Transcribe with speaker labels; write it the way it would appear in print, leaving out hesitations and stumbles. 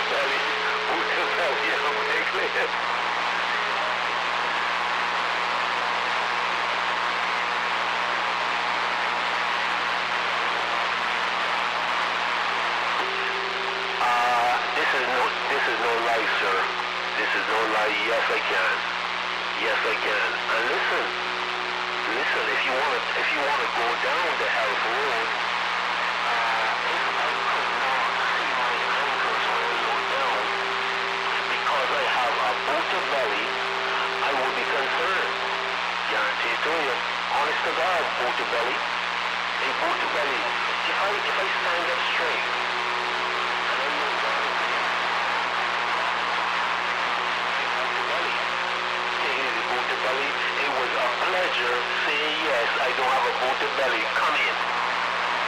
Speaker 1: belly, boot to belly, I'm clear. This is no lie, sir. This is no lie. Yes, I can. Yes, I can. And listen. If you wanna go down the health road, if I could not see my ankles on the low down, because I have a booted belly, I would be concerned. Guarantee to you, honest to God, booted belly. A booted belly. If I stand up straight and I look down. It was a pleasure saying yes, I don't have a booted belly. Come